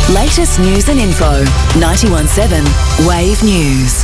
Latest news and info. 91.7 Wave News.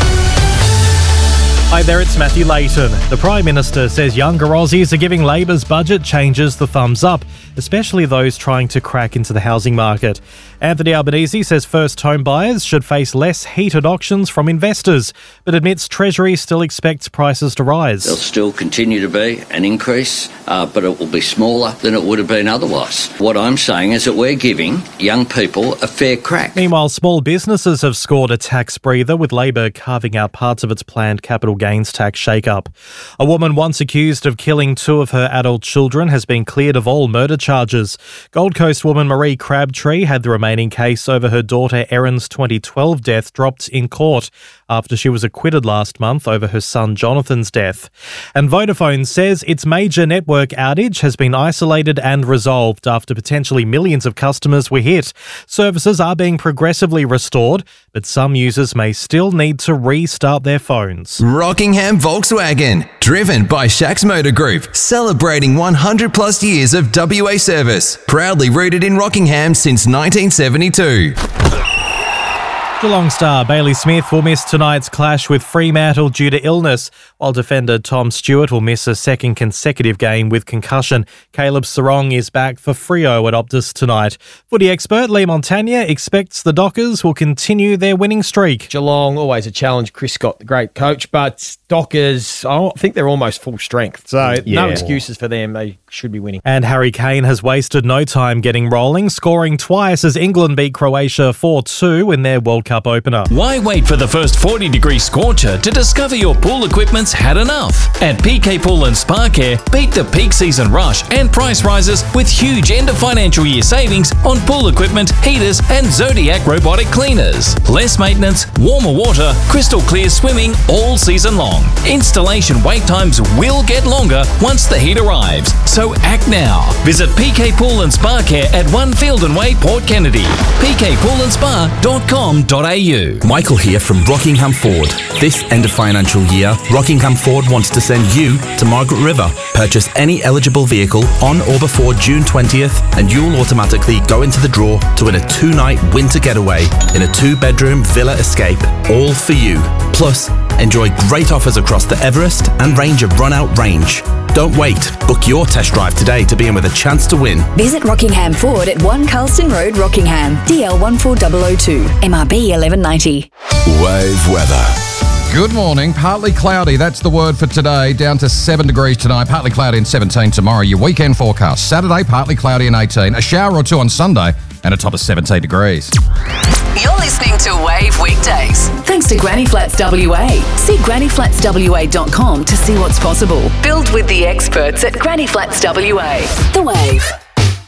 Hi there, it's Matthew Layton. The Prime Minister says younger Aussies are giving Labor's budget changes the thumbs up, especially those trying to crack into the housing market. Anthony Albanese says first home buyers should face less heated auctions from investors, but admits Treasury still expects prices to rise. There'll still continue to be an increase, but it will be smaller than it would have been otherwise. What I'm saying is that we're giving young people a fair crack. Meanwhile, small businesses have scored a tax breather, with Labor carving out parts of its planned capital gains tax shake-up. A woman once accused of killing two of her adult children has been cleared of all murder charges. Gold Coast woman Marie Crabtree had the remaining case over her daughter Erin's 2012 death dropped in court after she was acquitted last month over her son Jonathan's death. And Vodafone says its major network outage has been isolated and resolved after potentially millions of customers were hit. Services are being progressively restored, but some users may still need to restart their phones. Rockingham Volkswagen, driven by Shacks Motor Group, celebrating 100 plus years of WA service, proudly rooted in Rockingham since 1972. Geelong star Bailey Smith will miss tonight's clash with Fremantle due to illness, while defender Tom Stewart will miss a second consecutive game with concussion. Caleb Sarong is back for Freo at Optus tonight. Footy expert Lee Montagna expects the Dockers will continue their winning streak. Geelong, always a challenge. Chris Scott, the great coach, but Dockers, I think they're almost full strength. So no excuses for them. They should be winning. And Harry Kane has wasted no time getting rolling, scoring twice as England beat Croatia 4-2 in their World Cup opener. Why wait for the first 40-degree scorcher to discover your pool equipment's had enough? At PK Pool and Spa Care, beat the peak season rush and price rises with huge end of financial year savings on pool equipment, heaters and Zodiac robotic cleaners. Less maintenance, warmer water, crystal clear swimming all season long. Installation wait times will get longer once the heat arrives, so act now. Visit PK Pool and Spa Care at 1 Fielden Way, Port Kennedy. pkpoolandspa.com.au. Michael here from Rockingham Ford. This end of financial year, Rockingham Ford wants to send you to Margaret River. Purchase any eligible vehicle on or before June 20th and you'll automatically go into the draw to win a 2-night winter getaway in a 2-bedroom villa escape, all for you. Plus, enjoy great offers across the Everest and Ranger Run-Out range. Don't wait. Book your test drive today to be in with a chance to win. Visit Rockingham Ford at 1 Carlston Road, Rockingham. DL 14002. MRB 1190. Wave weather. Good morning. Partly cloudy. That's the word for today. Down to 7 degrees tonight. Partly cloudy and 17 tomorrow. Your weekend forecast. Saturday, partly cloudy and 18. A shower or two on Sunday and a top of 17 degrees. You're listening to Wave Weekdays. Thanks to Granny Flats WA. See grannyflatswa.com to see what's possible. Build with the experts at Granny Flats WA. The Wave.